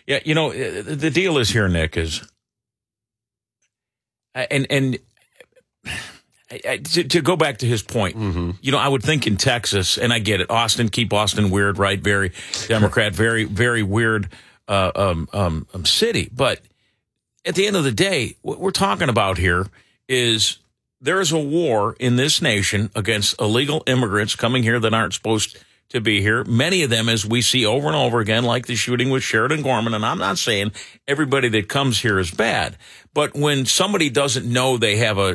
Yeah, the deal is here, Nick, is, to go back to his point, I would think in Texas, and I get it, keep Austin weird, right? Very Democrat, very, very weird city. But at the end of the day, what we're talking about here is there is a war in this nation against illegal immigrants coming here that aren't supposed to be here. Many of them, as we see over and over again, like the shooting with Sheridan Gorman. And I'm not saying everybody that comes here is bad, but when somebody doesn't know they have a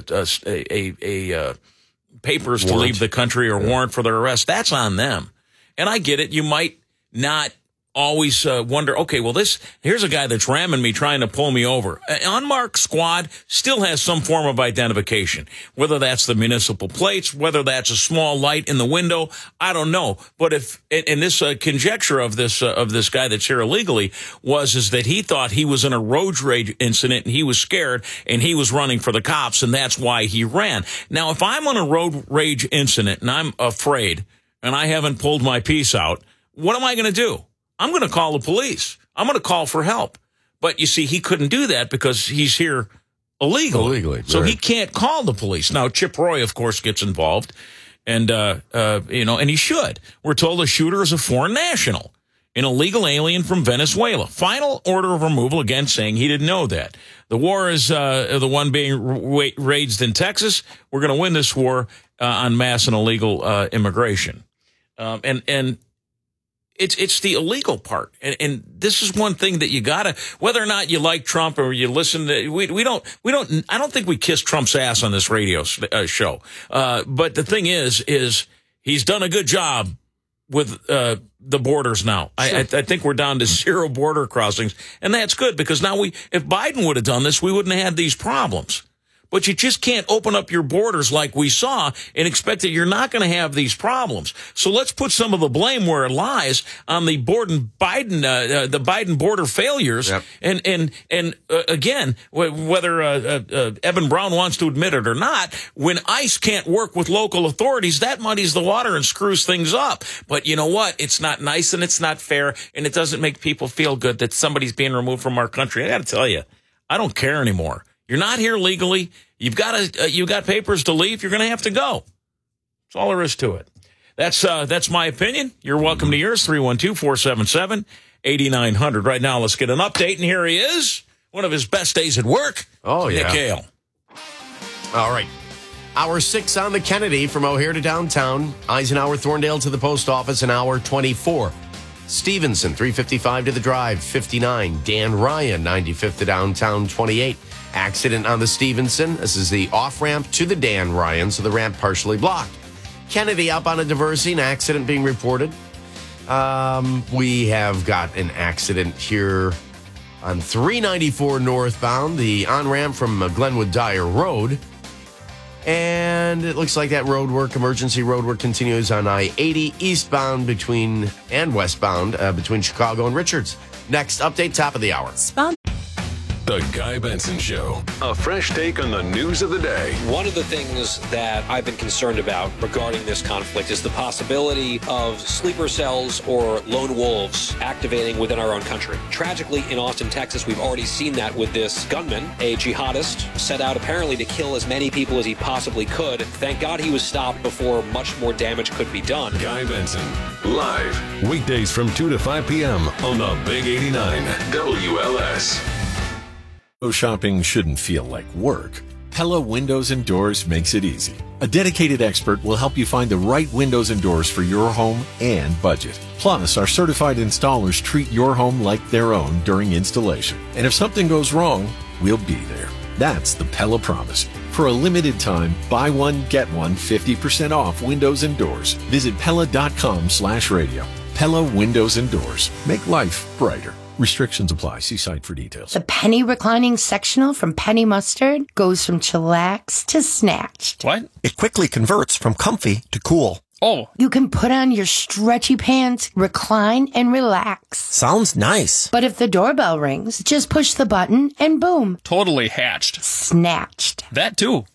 papers to leave the country or warrant for their arrest, that's on them. And I get it. You might not always wonder, okay, well, here's a guy that's ramming me, trying to pull me over. An unmarked squad still has some form of identification, whether that's the municipal plates, whether that's a small light in the window, I don't know. But and this conjecture of this guy that's here illegally is that he thought he was in a road rage incident and he was scared and he was running for the cops, and that's why he ran. Now, if I'm on a road rage incident and I'm afraid and I haven't pulled my piece out, what am I going to do? I'm going to call the police. I'm going to call for help. But you see, he couldn't do that because he's here illegally. So he can't call the police. Now, Chip Roy, of course, gets involved, and and he should. We're told the shooter is a foreign national, an illegal alien from Venezuela. Final order of removal, again, saying he didn't know that. The war is the one being waged in Texas. We're going to win this war on mass and illegal immigration. And it's the illegal part. And this is one thing that you gotta, whether or not you like Trump or you listen to, I don't think we kiss Trump's ass on this radio show. But the thing is he's done a good job with the borders now. Sure. I think we're down to 0 border crossings, and that's good because now if Biden would have done this, we wouldn't have had these problems. But you just can't open up your borders like we saw and expect that you're not going to have these problems. So let's put some of the blame where it lies on the Biden border failures. Yep. And again, whether Evan Brown wants to admit it or not, when ICE can't work with local authorities, that muddies the water and screws things up. But you know what? It's not nice and it's not fair, and it doesn't make people feel good that somebody's being removed from our country. I got to tell you, I don't care anymore. You're not here legally. You've got papers to leave. You're going to have to go. That's all there is to it. That's my opinion. You're welcome to yours. 312-477-8900. Right now, let's get an update. And here he is. One of his best days at work. Oh, yeah. Nick Hale. All right. Hour 6 on the Kennedy from O'Hare to downtown. Eisenhower, Thorndale to the post office, an hour 24. Stevenson, 355 to the drive, 59. Dan Ryan, 95th to downtown, 28. Accident on the Stevenson. This is the off-ramp to the Dan Ryan, so the ramp partially blocked. Kennedy up on a Diversey, an accident being reported. We have got an accident here on 394 northbound, the on-ramp from Glenwood Dyer Road. And it looks like that emergency road work continues on I-80 eastbound and westbound between Chicago and Richards. Next update, top of the hour. The Guy Benson Show. A fresh take on the news of the day. One of the things that I've been concerned about regarding this conflict is the possibility of sleeper cells or lone wolves activating within our own country. Tragically, in Austin, Texas, we've already seen that with this gunman, a jihadist, set out apparently to kill as many people as he possibly could. Thank God he was stopped before much more damage could be done. Guy Benson, live, weekdays from 2 to 5 p.m. on the Big 89 WLS. Shopping shouldn't feel like work. Pella Windows and Doors makes it easy. A dedicated expert will help you find the right windows and doors for your home and budget. Plus, our certified installers treat your home like their own during installation. And if something goes wrong, we'll be there. That's the Pella Promise. For a limited time, buy one, get one 50% off windows and doors. Visit Pella.com/radio. Pella Windows and Doors. Make life brighter. Restrictions apply. See site for details. The penny reclining sectional from Penny Mustard goes from chillax to snatched. What? It quickly converts from comfy to cool. Oh. You can put on your stretchy pants, recline, and relax. Sounds nice. But if the doorbell rings, just push the button and boom. Totally hatched. Snatched. That too.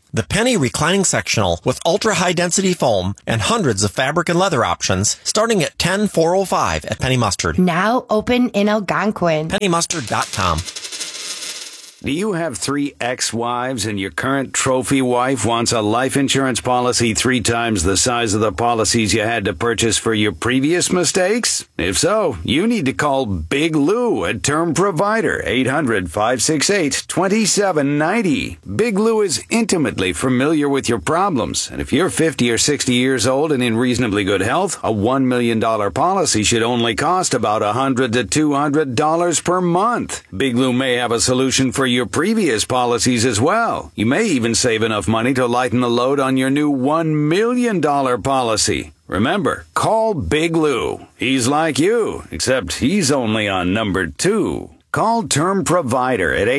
The Penny Reclining Sectional with ultra-high density foam and hundreds of fabric and leather options starting at $10,405 at Penny Mustard. Now open in Algonquin. PennyMustard.com. Do you have 3 ex-wives and your current trophy wife wants a life insurance policy 3 times the size of the policies you had to purchase for your previous mistakes? If so, you need to call Big Lou at Term Provider, 800-568-2790. Big Lou is intimately familiar with your problems, and if you're 50 or 60 years old and in reasonably good health, a $1 million policy should only cost about $100 to $200 per month. Big Lou may have a solution for your previous policies as well. You may even save enough money to lighten the load on your new $1 million policy. Remember, call Big Lou. He's like you, except he's only on number 2. Call Term Provider at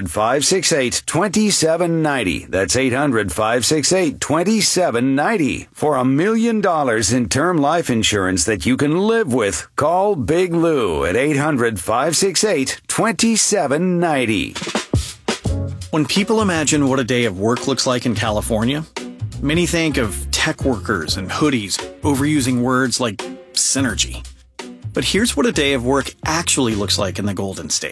800-568-2790. That's 800-568-2790. For $1 million in term life insurance that you can live with, call Big Lou at 800-568-2790. When people imagine what a day of work looks like in California, many think of tech workers and hoodies overusing words like synergy. But here's what a day of work actually looks like in the Golden State.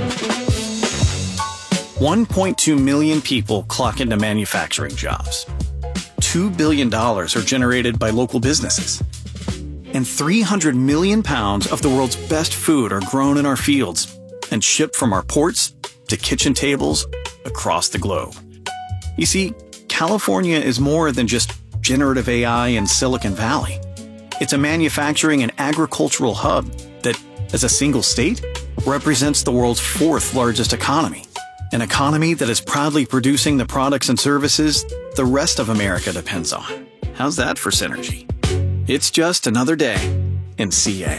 1.2 million people clock into manufacturing jobs. $2 billion are generated by local businesses. And 300 million pounds of the world's best food are grown in our fields and shipped from our ports to kitchen tables across the globe. You see, California is more than just generative AI and Silicon Valley. It's a manufacturing and agricultural hub that, as a single state, represents the world's 4th largest economy. An economy that is proudly producing the products and services the rest of America depends on. How's that for synergy? It's just another day in CA.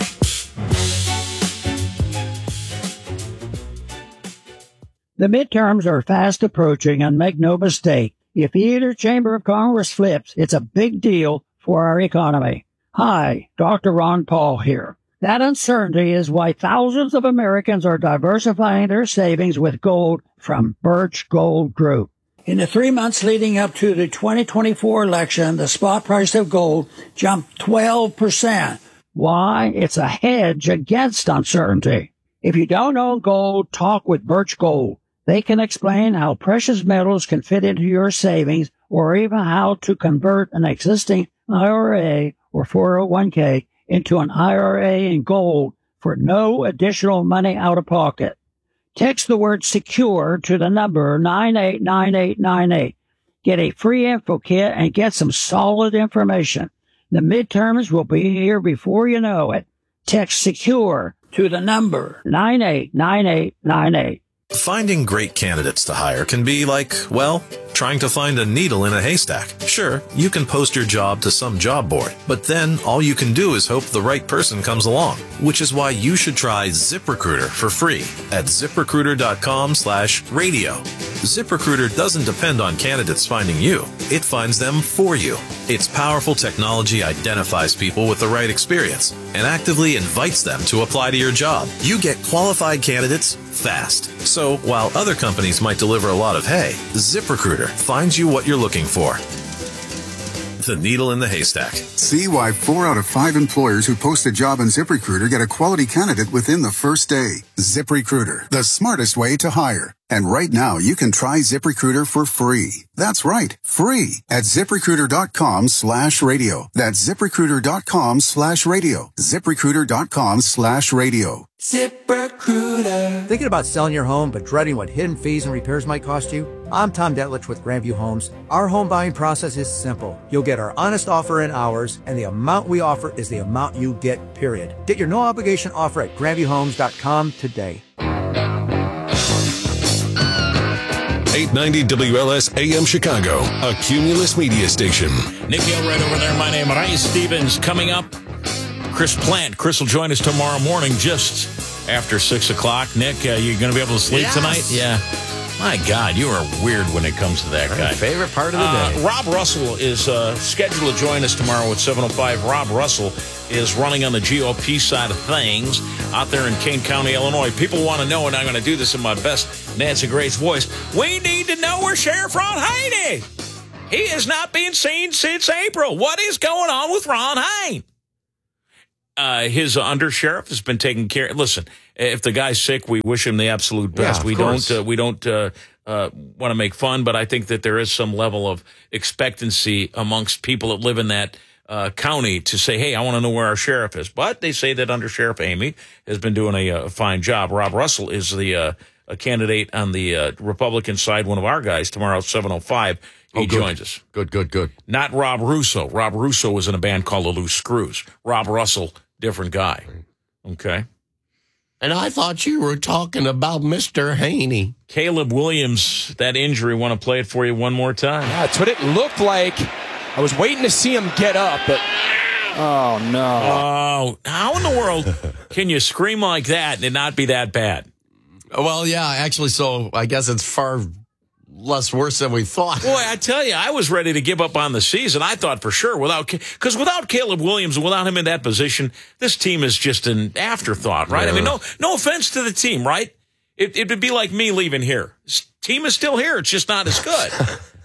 The midterms are fast approaching, and make no mistake, if either chamber of Congress flips, it's a big deal for our economy. Hi, Dr. Ron Paul here. That uncertainty is why thousands of Americans are diversifying their savings with gold from Birch Gold Group. In the 3 months leading up to the 2024 election, the spot price of gold jumped 12%. Why? It's a hedge against uncertainty. If you don't own gold, talk with Birch Gold. They can explain how precious metals can fit into your savings, or even how to convert an existing IRA or 401k into an IRA in gold for no additional money out of pocket. Text the word SECURE to the number 989898. Get a free info kit and get some solid information. The midterms will be here before you know it. Text SECURE to the number 989898. Finding great candidates to hire can be like, well, trying to find a needle in a haystack. Sure, you can post your job to some job board, but then all you can do is hope the right person comes along, which is why you should try ZipRecruiter for free at ZipRecruiter.com/radio. ZipRecruiter doesn't depend on candidates finding you. It finds them for you. Its powerful technology identifies people with the right experience and actively invites them to apply to your job. You get qualified candidates fast. So while other companies might deliver a lot of hay, ZipRecruiter finds you what you're looking for. The needle in the haystack. See why 4 out of 5 employers who post a job on ZipRecruiter get a quality candidate within the first day. ZipRecruiter, the smartest way to hire. And right now, you can try ZipRecruiter for free. That's right, free at ZipRecruiter.com/radio. That's ZipRecruiter.com/radio. ZipRecruiter.com/radio. ZipRecruiter. Thinking about selling your home but dreading what hidden fees and repairs might cost you? I'm Tom Detlich with Grandview Homes. Our home buying process is simple. You'll get our honest offer in hours, and the amount we offer is the amount you get, period. Get your no-obligation offer at GrandviewHomes.com today. 890 WLS AM Chicago, a Cumulus media station. Nick Hill right over there. My name is Ray Stevens. Coming up, Chris Plant. Chris will join us tomorrow morning just after 6 o'clock. Nick, you going to be able to sleep tonight? Yeah. My God, you are weird when it comes to that guy. Favorite part of the day. Rob Russell is scheduled to join us tomorrow at 7:05. Rob Russell is running on the GOP side of things out there in Kane County, Illinois. People want to know, and I'm going to do this in my best Nancy Grace voice, we need to know where Sheriff Ron Heide He has not been seen since April. What is going on with Ron Hein? His undersheriff has been taking care. Listen, if the guy's sick, we wish him the absolute best. We don't want to make fun, but I think that there is some level of expectancy amongst people that live in that county to say, hey, I want to know where our sheriff is. But they say that Under Sheriff Amy has been doing a fine job. Rob Russell is the a candidate on the Republican side, one of our guys, tomorrow at 7:05. He joins us. Good. Not Rob Russo. Rob Russo was in a band called The Loose Screws. Rob Russell, different guy. Okay. And I thought you were talking about Mr. Haney. Caleb Williams, that injury, want to play it for you one more time? Yeah, that's what it looked like. I was waiting to see him get up, but oh, no. Oh, how in the world can you scream like that and it not be that bad? Well, yeah, actually, so I guess it's far less worse than we thought. Boy, I tell you, I was ready to give up on the season. I thought for sure because without Caleb Williams and without him in that position, this team is just an afterthought, right? Yeah. I mean, no offense to the team, right? It would be like me leaving here. This team is still here. It's just not as good.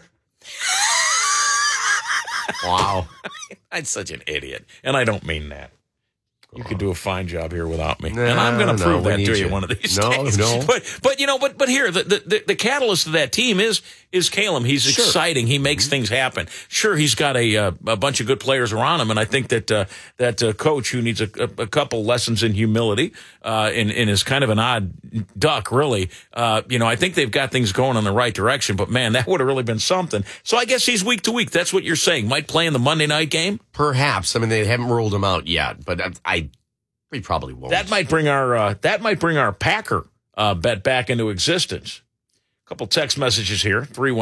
Wow. I'm such an idiot, and I don't mean that. You could do a fine job here without me, and I'm going to prove that to you one of these days. No. But here, the catalyst of that team is Caleb. He's exciting. He makes things happen. Sure, he's got a bunch of good players around him, and I think that coach who needs a couple lessons in humility and is kind of an odd duck, really. I think they've got things going in the right direction. But man, that would have really been something. So I guess he's week to week. That's what you're saying. Might play in the Monday night game. Perhaps. I mean, they haven't ruled him out yet, but we probably won't. That might bring our Packer bet back into existence. A couple text messages here,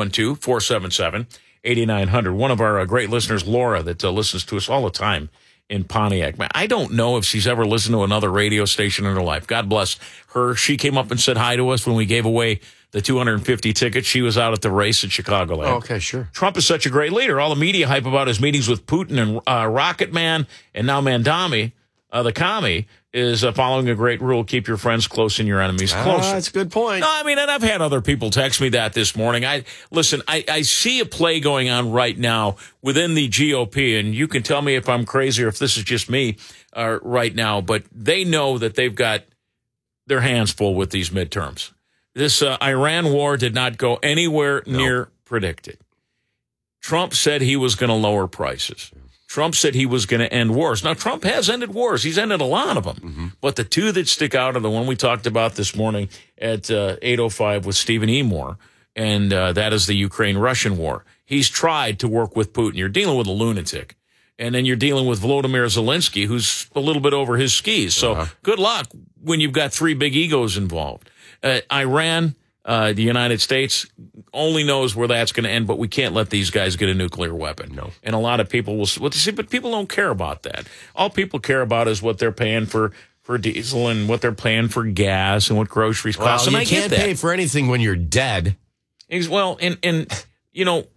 312-477-8900. One of our great listeners, Laura, that listens to us all the time in Pontiac. Man, I don't know if she's ever listened to another radio station in her life. God bless her. She came up and said hi to us when we gave away the 250 tickets. She was out at the race in Chicagoland. Oh, okay, sure. Trump is such a great leader. All the media hype about his meetings with Putin and Rocket Man and now Mandami, the commie, is following a great rule: keep your friends close and your enemies closer. That's a good point. No, I mean, and I've had other people text me that this morning. I see a play going on right now within the GOP, and you can tell me if I'm crazy or if this is just me right now, but they know that they've got their hands full with these midterms. This Iran war did not go anywhere near predicted. Trump said he was going to lower prices. Trump said he was going to end wars. Now, Trump has ended wars. He's ended a lot of them. Mm-hmm. But the two that stick out are the one we talked about this morning at 8:05 with Stephen E. Moore, and that is the Ukraine-Russian war. He's tried to work with Putin. You're dealing with a lunatic. And then you're dealing with Volodymyr Zelensky, who's a little bit over his skis. So good luck when you've got three big egos involved. Iran, the United States, only knows where that's going to end, but we can't let these guys get a nuclear weapon. No. And a lot of people will see, but people don't care about that. All people care about is what they're paying for diesel and what they're paying for gas and what groceries cost. Well, and you can't pay for anything when you're dead. Well, and you know,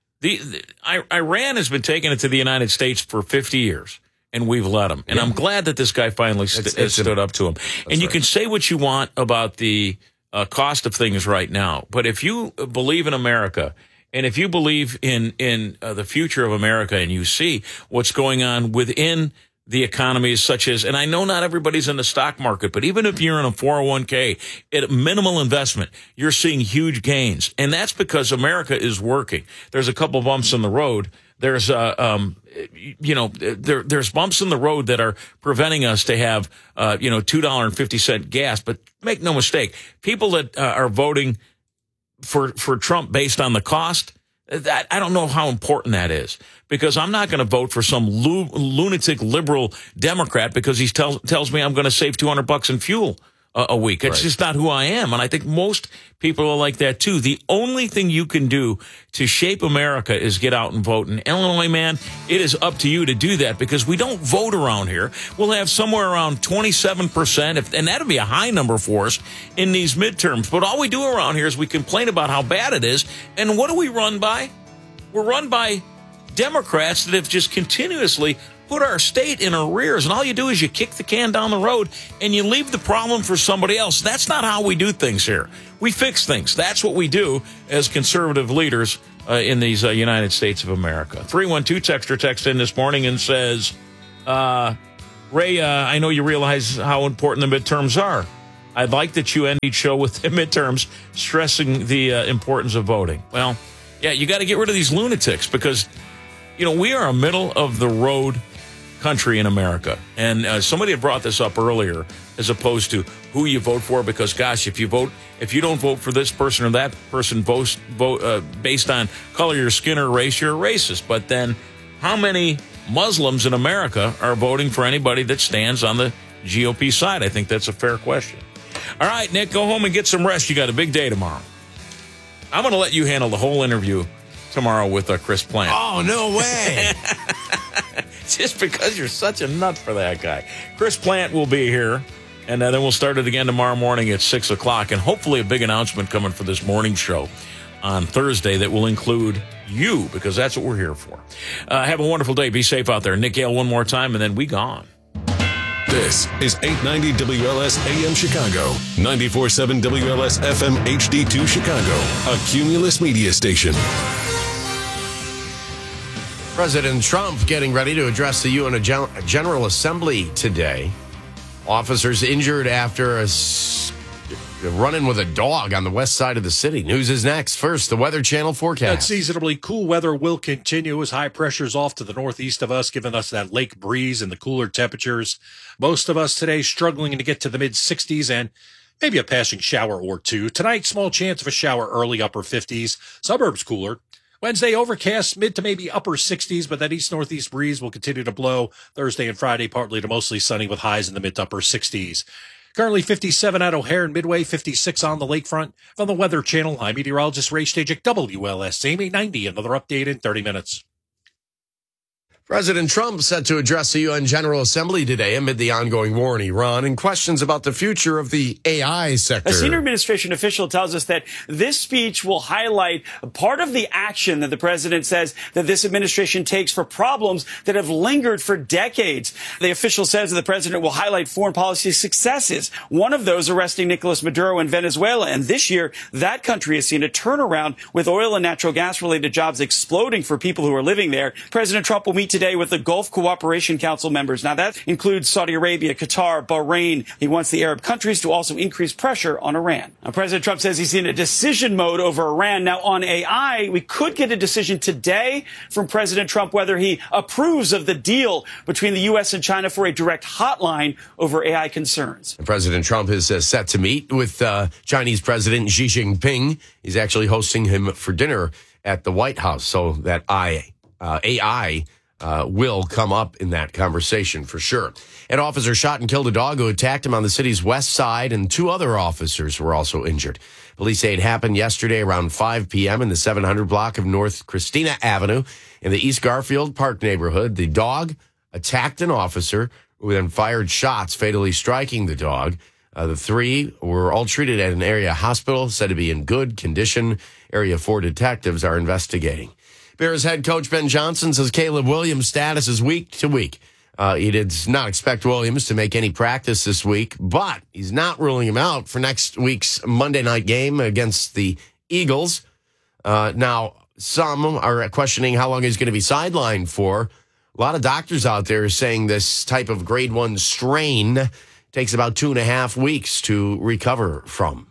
Iran has been taking it to the United States for 50 years. And we've let him. And I'm glad that this guy finally stood up to him. And you can say what you want about the cost of things right now, but if you believe in America and if you believe in the future of America and you see what's going on within the economies such as, and I know not everybody's in the stock market, but even if you're in a 401k at minimal investment, you're seeing huge gains. And that's because America is working. There's a couple bumps in the road. There's there's bumps in the road that are preventing us to have, $2.50 gas. But make no mistake, people that are voting for Trump based on the cost, that I don't know how important that is, because I'm not going to vote for some lunatic liberal Democrat because he tells me I'm going to save $200 in fuel a week. It's just not who I am. And I think most people are like that too. The only thing you can do to shape America is get out and vote. In Illinois, man, it is up to you to do that, because we don't vote around here. We'll have somewhere around 27%, and that'll be a high number for us in these midterms. But all we do around here is we complain about how bad it is. And what do we run by? We're run by Democrats that have just continuously put our state in arrears, and all you do is you kick the can down the road and you leave the problem for somebody else. That's not how we do things here. We fix things. That's what we do as conservative leaders in these United States of America. 312 texter text in this morning and says, Ray, I know you realize how important the midterms are. I'd like that you end each show with the midterms, stressing the importance of voting. Well, yeah, you got to get rid of these lunatics because, we are a middle-of-the-road country in America. And somebody had brought this up earlier as opposed to who you vote for because, gosh, if you don't vote for this person or that person vote based on color of your skin or race, you're a racist. But then how many Muslims in America are voting for anybody that stands on the GOP side? I think that's a fair question. All right, Nick, go home and get some rest. You got a big day tomorrow. I'm going to let you handle the whole interview tomorrow with Chris Plant. Oh, no way. Just because you're such a nut for that guy. Chris Plant will be here, and then we'll start it again tomorrow morning at 6 o'clock, and hopefully a big announcement coming for this morning show on Thursday that will include you, because that's what we're here for. Have a wonderful day. Be safe out there. Nick Gale one more time, and then we gone. This is 890 WLS AM Chicago, 94.7 WLS FM HD2 Chicago, a Cumulus media station. President Trump getting ready to address the UN General Assembly today. Officers injured after a run-in with a dog on the west side of the city. News is next. First, the Weather Channel forecast. That seasonably cool weather will continue as high pressures off to the northeast of us, giving us that lake breeze and the cooler temperatures. Most of us today struggling to get to the mid-60s and maybe a passing shower or two. Tonight, small chance of a shower early, upper 50s. Suburbs cooler. Wednesday, overcast, mid to maybe upper 60s, but that east-northeast breeze will continue to blow. Thursday and Friday, partly to mostly sunny with highs in the mid to upper 60s. Currently 57 at O'Hare and Midway, 56 on the lakefront. From the Weather Channel, I'm meteorologist Ray Stajik, WLS, AM 890. Another update in 30 minutes. President Trump set to address the UN General Assembly today amid the ongoing war in Iran and questions about the future of the AI sector. A senior administration official tells us that this speech will highlight part of the action that the president says that this administration takes for problems that have lingered for decades. The official says that the president will highlight foreign policy successes. One of those arresting Nicolas Maduro in Venezuela. And this year, that country has seen a turnaround with oil and natural gas related jobs exploding for people who are living there. President Trump will meet today with the Gulf Cooperation Council members. Now, that includes Saudi Arabia, Qatar, Bahrain. He wants the Arab countries to also increase pressure on Iran. Now, President Trump says he's in a decision mode over Iran. Now, on AI, we could get a decision today from President Trump whether he approves of the deal between the U.S. and China for a direct hotline over AI concerns. President Trump is set to meet with Chinese President Xi Jinping. He's actually hosting him for dinner at the White House, so that AI will come up in that conversation for sure. An officer shot and killed a dog who attacked him on the city's west side, and two other officers were also injured. Police say it happened yesterday around 5 p.m. in the 700 block of North Christina Avenue in the East Garfield Park neighborhood. The dog attacked an officer who then fired shots, fatally striking the dog. The three were all treated at an area hospital, said to be in good condition. Area 4 detectives are investigating. Bears head coach Ben Johnson says Caleb Williams' status is week to week. He did not expect Williams to make any practice this week, but he's not ruling him out for next week's Monday night game against the Eagles. Now, some are questioning how long he's going to be sidelined for. A lot of doctors out there are saying this type of grade 1 strain takes about 2.5 weeks to recover from.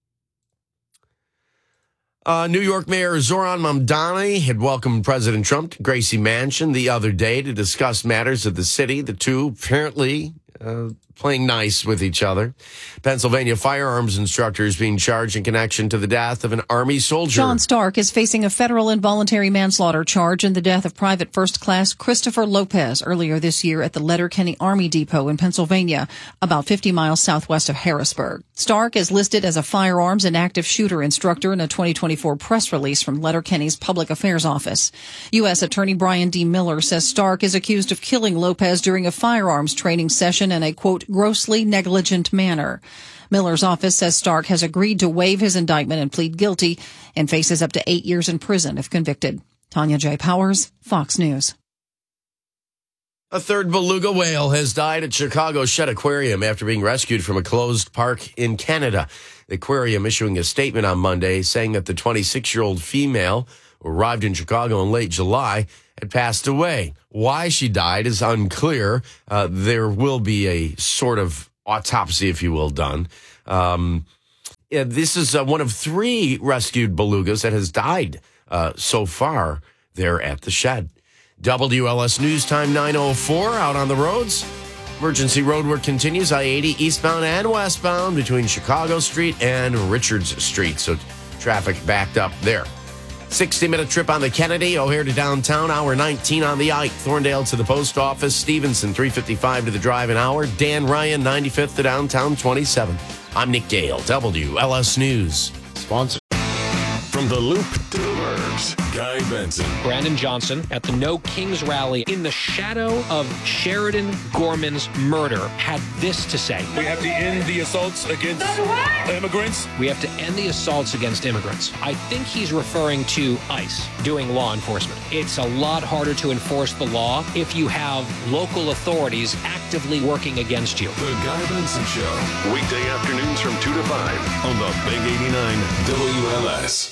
New York Mayor Zoran Mamdani had welcomed President Trump to Gracie Mansion the other day to discuss matters of the city. The two apparently playing nice with each other. Pennsylvania firearms instructor is being charged in connection to the death of an Army soldier. John Stark is facing a federal involuntary manslaughter charge in the death of Private First Class Christopher Lopez earlier this year at the Letterkenny Army Depot in Pennsylvania, about 50 miles southwest of Harrisburg. Stark is listed as a firearms and active shooter instructor in a 2024 press release from Letterkenny's Public Affairs Office. U.S. Attorney Brian D. Miller says Stark is accused of killing Lopez during a firearms training session in a, quote, grossly negligent manner. Miller's office says Stark has agreed to waive his indictment and plead guilty and faces up to 8 years in prison if convicted. Tanya J. Powers, Fox News. A third beluga whale has died at Chicago's Shedd Aquarium after being rescued from a closed park in Canada. The aquarium issuing a statement on Monday saying that the 26-year-old female who arrived in Chicago in late July had passed away. Why she died is unclear. There will be a sort of autopsy, if you will, done. This is one of 3 rescued belugas that has died so far there at the Shedd. WLS News Time 9:04 out on the roads. Emergency roadwork continues I-80 eastbound and westbound between Chicago Street and Richards Street. So traffic backed up there. 60-minute trip on the Kennedy, O'Hare to downtown, hour 19 on the Ike, Thorndale to the post office, Stevenson 355 to the drive an hour, Dan Ryan 95th to downtown 27. I'm Nick Gale, WLS News. Sponsor. From the Loop to the Burbs, Guy Benson. Brandon Johnson at the No Kings rally in the shadow of Sheridan Gorman's murder had this to say. We have to end the assaults against immigrants. We have to end the assaults against immigrants. I think he's referring to ICE doing law enforcement. It's a lot harder to enforce the law if you have local authorities actively working against you. The Guy Benson Show. Weekday afternoons from 2 to 5 on the Big 89 WLS.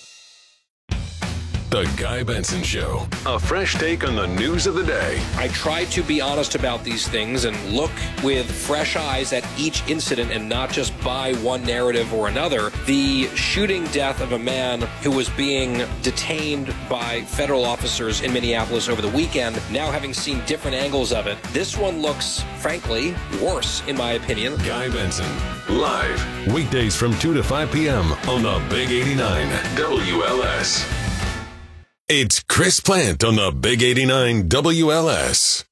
The Guy Benson Show. A fresh take on the news of the day. I try to be honest about these things and look with fresh eyes at each incident and not just buy one narrative or another. The shooting death of a man who was being detained by federal officers in Minneapolis over the weekend, now having seen different angles of it, this one looks, frankly, worse, in my opinion. Guy Benson, live. Weekdays from 2 to 5 p.m. on the Big 89 WLS. It's Chris Plant on the Big 89 WLS.